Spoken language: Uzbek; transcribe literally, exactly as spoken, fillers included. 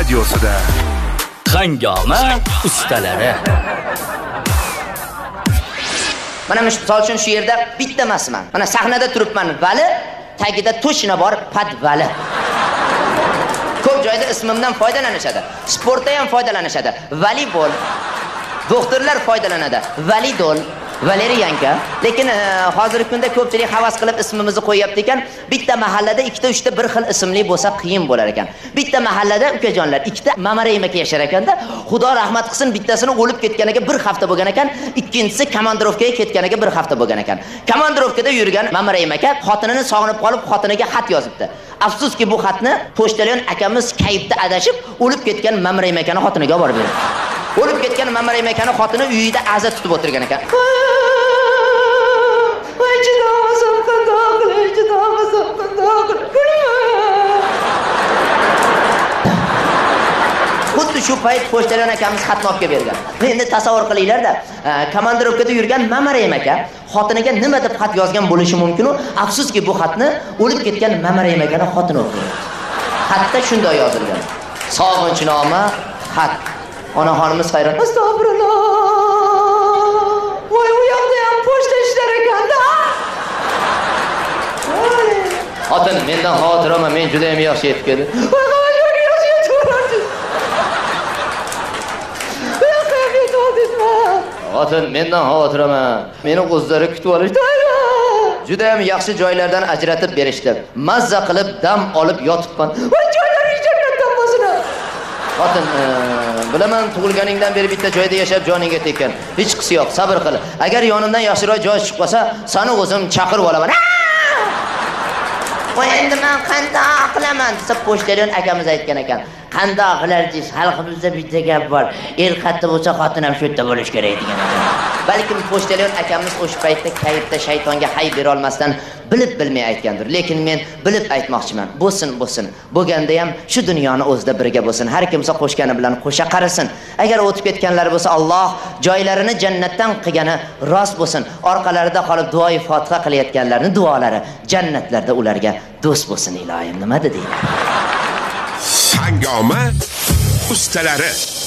radiosida Hangoma ustalari. Mana misol uchun shu yerda bitta emasman. Mana sahnada turibman, Vali, tagida to'shina bor, Padvali. Ko'p joyda ismimdan foydalanishadi. Sportda ham foydalanishadi. Volleybol. Doktorlar foydalanadi. Validol, Valeriyanka. Lekin e, hozirgi kunda ko'pchilik havas qilib ismimizni qo'yapti ekan. Bitta mahallada ikkita uchta bir xil ismli bo'lsa qiyin bo'lar ekan. Bitta mahallada ukajonlar ikkita Mamarayim aka yashar ekanda, Xudo rahmat qilsin, bittasini o'lib ketganiga bir hafta bo'lgan ekan, ikkinchisi komandirovkaga ketganiga bir hafta bo'lgan ekan. Komandirovkada yurgan Mamarayim aka xotinini sog'inib qolib, xotiniga xat yozibdi. Afsuski bu xatni pochtalyon akamiz kayibda adashib, o'lib ketgan Mamarayim akani xotiniga olib berdi. O'lib ketgan Mamarayim akani xotini uyida aza tutib o'tirgan ekan. Voy chidamasam qandoq qilay, chidamasam qandoq qilay. Xuddi shu payt pochtalyon akamiz xatni olib bergan. Endi tasavvur qilinglar-da, komandirovkada yurgan Mamarayim aka xotiniga nima deb xat yozgan bo'lishi mumkin-u? Afsuski bu xatni o'lib ketgan Mamarayim akani xotini o'qidi. Xatda shunday yozilgan: Sog'inchnoma xat. Onaxonimiz hayron. Astag'firulloh. Voy, u yoqda ham pochta ishlar ekan-da. Xotin, mendan xotirama, men juda ham yaxshi yetib keldim. Voy, qanday yaxshi yetib keldim. Voy, qanday yetib oldingmi? Xotin, mendan xotirama, meni o'zlari kutib olishdi. Juda ham yaxshi joylardan ajratib berishdi. Mazza qilib dam olib yotibman. Voy, joylaringiz jannatdan bo'lsin. Xotin, bilaman, tug'ilganingdan beri bitta joyda yashab joningga tekkan. Hech qisi yo'q, sabr qil. Agar yonimdan yaxshiroq joy chiqib qolsa, seni o'zim chaqirib olaman. Voy, endi men qanday qilaman desa, pochtalyon akamiz aytgan ekan. Qanday qilarsiz? Xalqimizda bitta gap bor. El qatta bo'lsa, xotin ham shu yerda bo'lish kerak degan ekan. Balkim pochtalyon akamiz o'sha paytda kayfda shaytonga hay bera olmasdan bilib bilmay aytgandir. Lekin men bilib aytmoqchiman. Bo'lsin, bo'lsin. Bo'lganda ham shu dunyoni o'zida birga bo'lsin. Har kimsa qo'shgani bilan qo'sha qarasin. Agar o'tib ketganlar bo'lsa, Alloh joylarini jannatdan qilgani rost bo'lsin. Orqalarida qolib duoi Fotiha qilayotganlarning duolari jannatlarda ularga do'st bo'lsin, ilohim. Nima dedi? Hangoma ustalari.